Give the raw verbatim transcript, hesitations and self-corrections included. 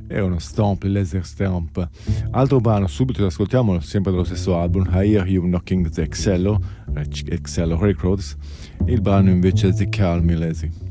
È uno stomp, il laser stomp. Altro brano, subito ascoltiamolo, sempre dello stesso album, I Hear You Knocking the Excello, Excello Records. Il brano invece è The Calm Lazy.